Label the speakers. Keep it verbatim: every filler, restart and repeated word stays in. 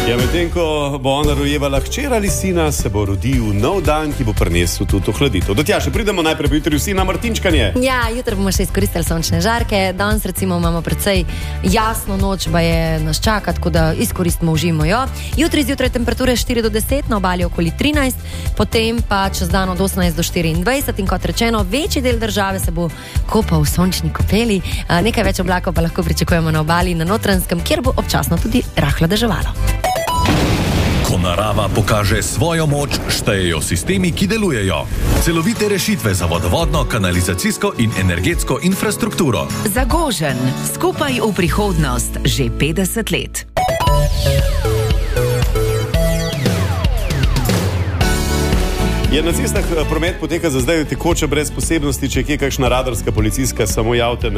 Speaker 1: Ja, medtem ko bo ona rojevala hčer ali sina, se bo rodil nov dan, ki bo prinesel tudi ohladitev. Do tja še pridemo najprej jutri vsi na Martinčkanje.
Speaker 2: Ja, jutri bomo še izkoristili sončne žarke. Danes recimo imamo precej jasno noč, pa je nas čaka, tako da izkoristimo, užimo jo. Jutri zjutraj temperature štiri do deset, na obali okoli trinajst, potem pa čez dan od osemnajst do štiriindvajset in kot rečeno, večji del države se bo kopal v sončni kopeli. Nekaj več oblakov pa lahko pričakujemo na obali in na Notranjskem, kjer bo občasno tudi rahlo deževalo.
Speaker 3: Ko narava pokaže svojo moč, štejejo sistemi, ki delujejo. Celovite rešitve za vodovodno, kanalizacijsko in energetsko infrastrukturo.
Speaker 4: Zagožen, skupaj v prihodnost, že petdeset let.
Speaker 1: Ja, na cestah promet poteka za zdaj tekoče brez posebnosti, če je kje kakšna radarska policijska, samo javte na